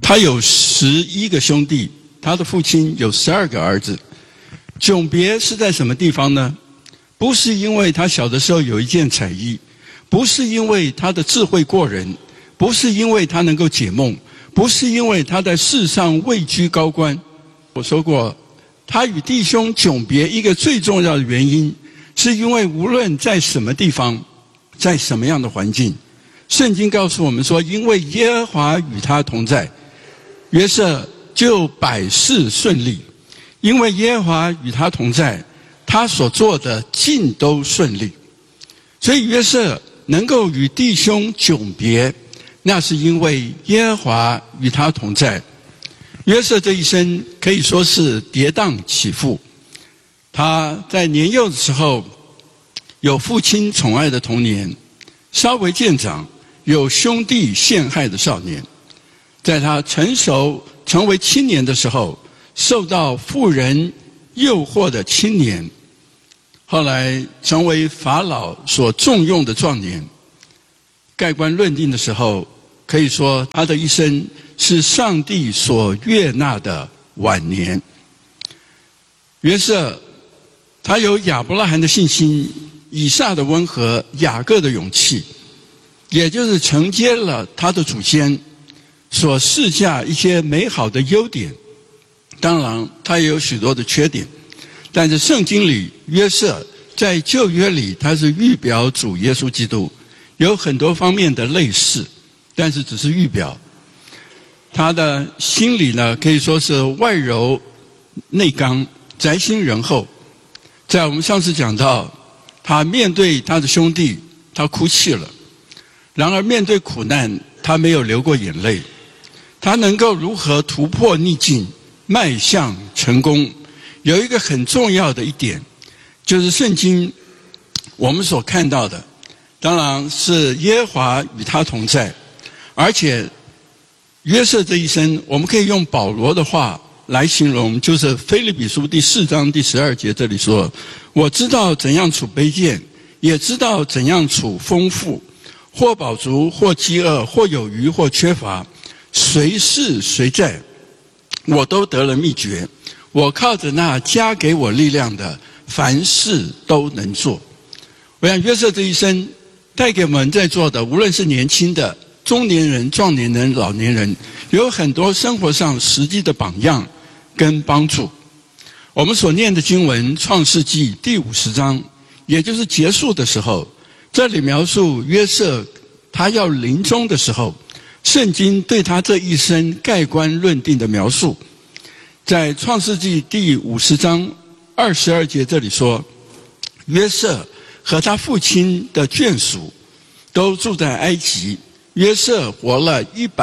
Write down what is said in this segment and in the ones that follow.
他有11个兄弟，他的父亲有12个儿子。迥别是在什么地方呢？不是因为他小的时候有一件彩衣，不是因为他的智慧过人，不是因为他能够解梦，不是因为他在世上位居高官。我说过，他与弟兄迥别一个最重要的原因，是因为无论在什么地方，在什么样的环境，圣经告诉我们说，因为耶和华与他同在，约瑟就百事顺利。因为耶和华与他同在，他所做的尽都顺利。所以约瑟能够与弟兄迥别，那是因为耶和华与他同在。约瑟这一生可以说是跌宕起伏。他在年幼的时候有父亲宠爱的童年，稍微渐长有兄弟陷害的少年，在他成熟成为青年的时候，受到妇人诱惑的青年，后来成为法老所重用的壮年。盖棺论定的时候，可以说他的一生是上帝所悦纳的晚年。约瑟他有亚伯拉罕的信心，以撒的温和，雅各的勇气，也就是承接了他的祖先所赐下一些美好的优点。当然他也有许多的缺点，但是圣经里约瑟在旧约里他是预表主耶稣基督，有很多方面的类似，但是只是预表。他的心里呢，可以说是外柔内刚，宅心仁厚。在我们上次讲到，他面对他的兄弟他哭泣了，然而面对苦难他没有流过眼泪。他能够如何突破逆境迈向成功，有一个很重要的一点，就是圣经我们所看到的，当然是耶和华与他同在。而且约瑟这一生，我们可以用保罗的话来形容，就是腓立比书第4章第12节，这里说，我知道怎样处卑贱，也知道怎样处丰富，或饱足，或饥饿，或有余，或缺乏，随是随在，我都得了秘诀。我靠着那加给我力量的，凡事都能做。我想约瑟这一生带给我们在座的，无论是年轻的、中年人、壮年人、老年人，有很多生活上实际的榜样跟帮助。我们所念的经文创世纪第50章，也就是结束的时候，这里描述约瑟他要临终的时候，圣经对他这一生盖棺论定的描述。在创世纪第50章22节这里说，约瑟和他父亲的眷属都住在埃及，约瑟活了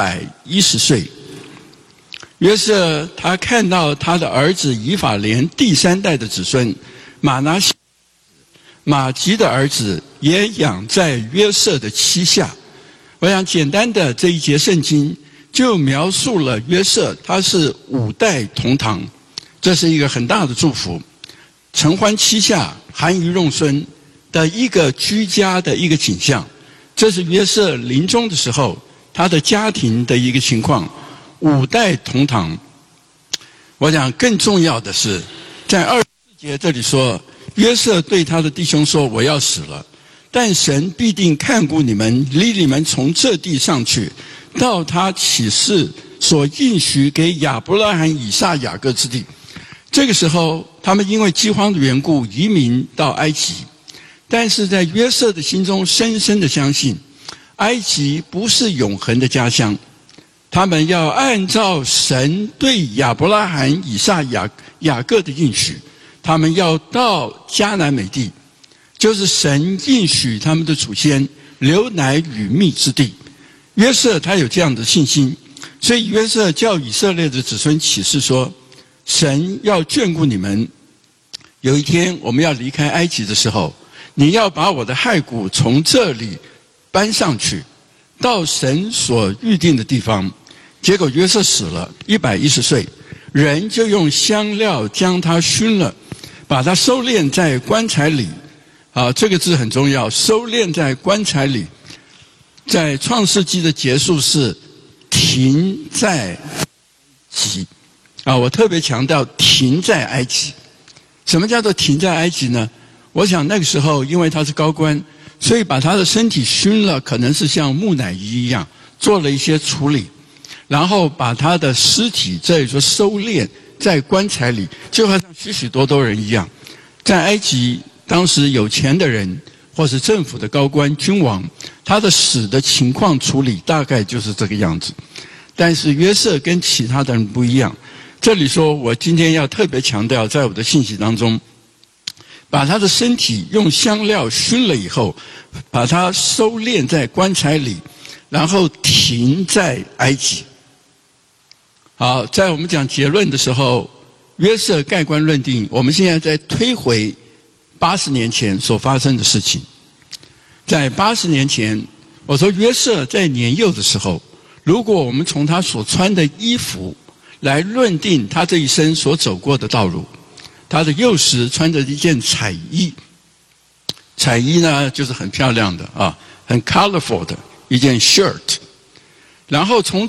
110岁。约瑟他看到他的儿子以法莲第3代的子孙马拿西、马吉的儿子也养在约瑟的膝下。我想简单的这一节圣经就描述了约瑟他是5代同堂，这是一个很大的祝福。承欢膝下，含饴弄孙的一个居家的一个景象，这是约瑟临终的时候他的家庭的一个情况，5代同堂。我想更重要的是，在24节这里说，约瑟对他的弟兄说，我要死了，但神必定看顾你们，领你们从这地上去，到他起誓所应许给亚伯拉罕、以撒、雅各之地。这个时候他们因为饥荒的缘故移民到埃及，但是在约瑟的心中深深的相信，埃及不是永恒的家乡，他们要按照神对亚伯拉罕、以撒、雅各的应许，他们要到迦南美地，就是神应许他们的祖先流奶与蜜之地。约瑟他有这样的信心，所以约瑟叫以色列的子孙起誓说，神要眷顾你们，有一天我们要离开埃及的时候，你要把我的骸骨从这里搬上去，到神所预定的地方。结果约瑟死了，110岁，人就用香料将他熏了，把他收敛在棺材里。这个字很重要，收敛在棺材里。在创世纪的结束是停在埃及。我特别强调停在埃及。什么叫做停在埃及呢？我想那个时候因为他是高官，所以把他的身体熏了，可能是像木乃伊一样做了一些处理，然后把他的尸体这里说收敛在棺材里，就好像许许多多人一样。在埃及当时有钱的人或是政府的高官君王，他的死的情况处理大概就是这个样子。但是约瑟跟其他的人不一样，这里说我今天要特别强调，在我的信息当中，把他的身体用香料熏了以后，把他收敛在棺材里，然后停在埃及。好，在我们讲结论的时候，约瑟盖棺论定，我们现在在推回80年前所发生的事情。在80年前，我说约瑟在年幼的时候，如果我们从他所穿的衣服来论定他这一生所走过的道路，他的幼时穿着一件彩衣，彩衣呢就是很漂亮的很 colorful 的一件 shirt， 然后从